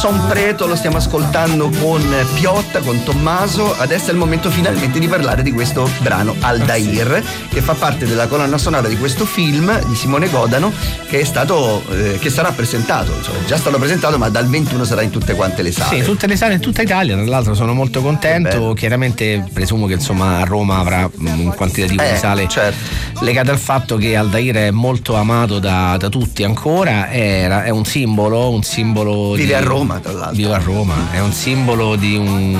Son Preto lo stiamo ascoltando con Piotta, con Tommaso. Adesso è il momento finalmente di parlare di questo brano Aldair, che fa parte della colonna sonora di questo film di Simone Godano, che è stato che sarà presentato, cioè già stato presentato, ma dal 21 sarà in tutte quante le sale. Sì, tutte le sale in tutta Italia. Tra l'altro sono molto contento. Chiaramente presumo che insomma a Roma avrà un quantitativo di sale, certo, legato al fatto che Aldair è molto amato da tutti ancora. È un simbolo vive a Roma, tra l'altro. Vive a Roma, è un simbolo di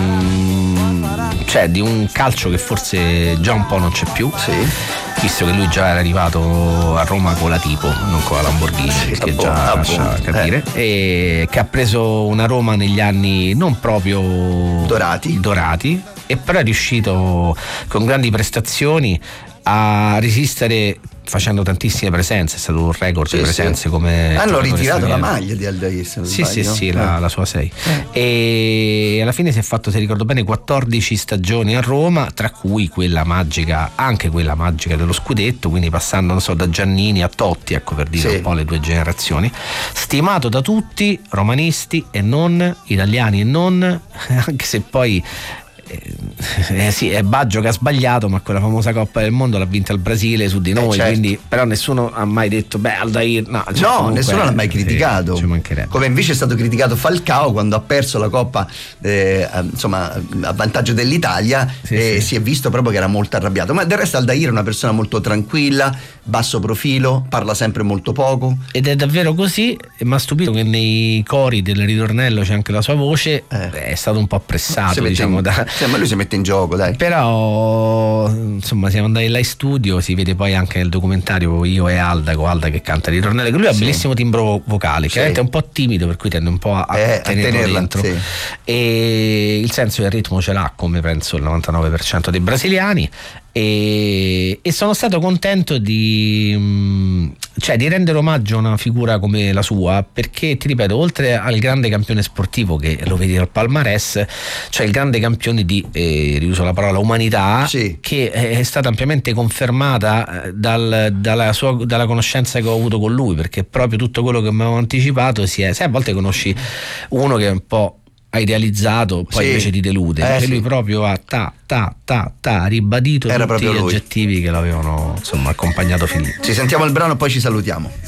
un calcio che forse già un po' non c'è più. Sì. Visto che lui già era arrivato a Roma con la Tipo, non con la Lamborghini, che già lascia capire, e che ha preso una Roma negli anni non proprio dorati, e però è riuscito con grandi prestazioni a resistere facendo tantissime presenze. È stato un record di presenze. Come hanno ritirato la maglia di Aldair, sì, la sua 6 e alla fine si è fatto, se ricordo bene, 14 stagioni a Roma, tra cui anche quella magica dello scudetto, quindi passando, non so, da Giannini a Totti, ecco, per dire un po' le due generazioni. Stimato da tutti, romanisti e non, italiani e non, anche se poi sì, è Baggio che ha sbagliato, ma quella famosa Coppa del Mondo l'ha vinta il Brasile su di noi, certo. Quindi però nessuno ha mai detto Aldair, comunque, nessuno l'ha mai criticato, come invece è stato criticato Falcao quando ha perso la Coppa insomma a vantaggio dell'Italia, si è visto proprio che era molto arrabbiato, ma del resto Aldair è una persona molto tranquilla, basso profilo, parla sempre molto poco, ed è davvero così. Mi ha stupito che nei cori del ritornello c'è anche la sua voce, è stato un po' appressato, diciamo, ma lui si mette in gioco, dai. Però insomma siamo andati là in studio, si vede poi anche nel documentario io e Alda che canta il ritornello, che lui ha un bellissimo timbro vocale, chiaramente è un po' timido, per cui tende un po' a tenerlo dentro, e il senso del ritmo ce l'ha, come penso il 99% dei brasiliani, e sono stato contento di rendere omaggio a una figura come la sua, perché ti ripeto, oltre al grande campione sportivo che lo vedi al palmarès, c'è il grande campione di riuso la parola umanità, che è stata ampiamente confermata dalla conoscenza che ho avuto con lui, perché proprio tutto quello che mi avevo anticipato sai, a volte conosci uno che è un po' ha idealizzato, poi invece ti delude, e lui proprio ha ribadito tutti gli aggettivi che l'avevano insomma accompagnato finito. Ci sentiamo il brano, poi ci salutiamo.